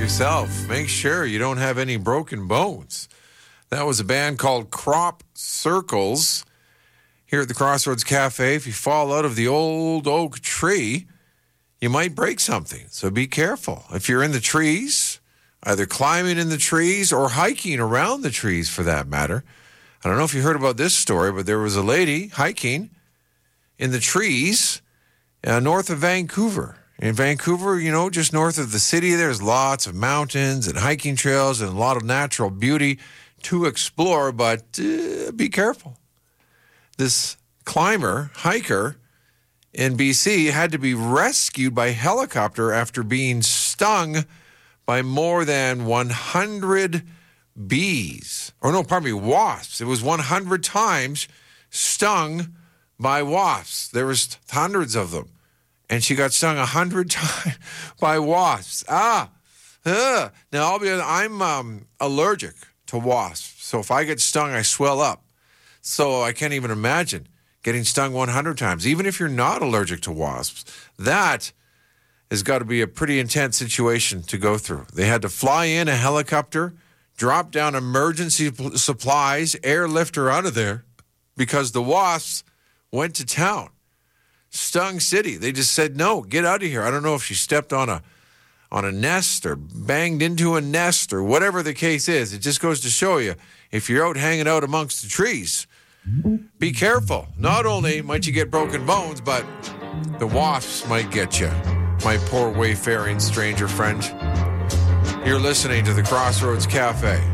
yourself. Make sure you don't have any broken bones. That was a band called Crop Circles here at the Crossroads Cafe. If you fall out of the old oak tree, you might break something. So be careful. If you're in the trees, either climbing in the trees or hiking around the trees for that matter. I don't know if you heard about this story, but there was a lady hiking in the trees north of Vancouver. In Vancouver, just north of the city, there's lots of mountains and hiking trails and a lot of natural beauty to explore, but be careful. This hiker in BC had to be rescued by helicopter after being stung by more than 100 wasps. It was 100 times stung by wasps. There was hundreds of them. And she got stung 100 times by wasps. Now, I'm allergic to wasps. So if I get stung, I swell up. So I can't even imagine getting stung 100 times. Even if you're not allergic to wasps, that has got to be a pretty intense situation to go through. They had to fly in a helicopter, drop down emergency supplies, airlift her out of there because the wasps went to town. Stung City. They just said, no, get out of here. I don't know if she stepped on a nest or banged into a nest or whatever the case is. It just goes to show you, if you're out hanging out amongst the trees, be careful. Not only might you get broken bones, but the wasps might get you. My poor wayfaring stranger friend. You're listening to the Crossroads Cafe.